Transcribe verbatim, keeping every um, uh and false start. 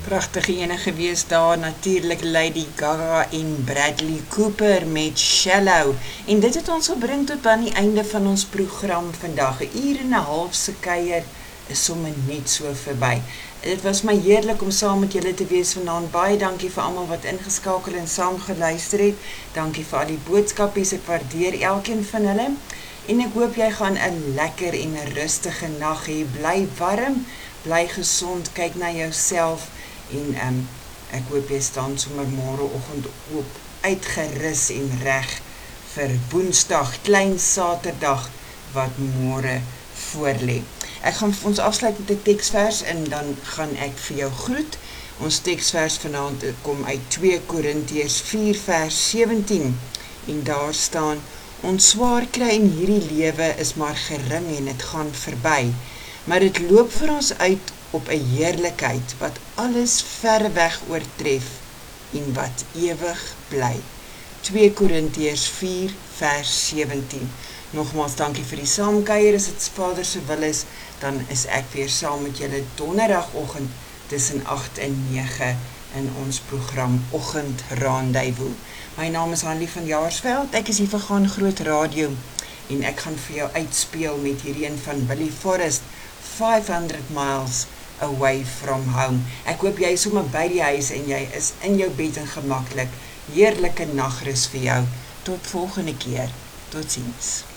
Pragtige ene gewees daar, natuurlijk Lady Gaga en Bradley Cooper met Shallow. En dit het ons gebring tot aan die einde van ons program vandag. Een uur en een halfse kuier is sommer net so verby. Dit was my heerlik om saam met julle te wees vanaand. Baie dankie vir almal wat ingeskakel en saam geluister het. Dankie vir al die boodskapies, ek waardeer elkeen van hulle. En ek hoop jy gaan 'n lekker en 'n rustige nag hê. Bly warm, bly gesond, kyk na jouself. En um, ek hoop jy staan sommer môreoggend op uitgerus en reg vir Woensdag, klein Saterdag wat môre voorlê. Ek gaan ons afsluit met 'n teksvers en dan gaan ek vir jou groet. Ons teksvers vanaand kom uit twee Korintiërs vier vers sewentien en daar staan: ons swaar kry in hierdie lewe is maar gering en dit gaan verby, maar dit loop vir ons uit op 'n heerlikheid wat alles verreweg oortref en wat ewig bly. twee Korintiërs vier vers sewentien. Nogmaals dankie vir die saamkuier. As dit Vader se wil is, dan is ek weer saam met julle donderdagoggend tussen agt en nege in ons program Oggend Rendezvous. My naam is Hanlie van Jaarsveld. Ek is hier vir Gaan Groot Radio en ek gaan vir jou uitspeel met hierdie een van Billy Forrest, five hundred miles away from home. Ek hoop jy is sommer by die huis en jy is in jou bed en gemaklik. Heerlike nagrus vir jou. Tot volgende keer. Totsiens.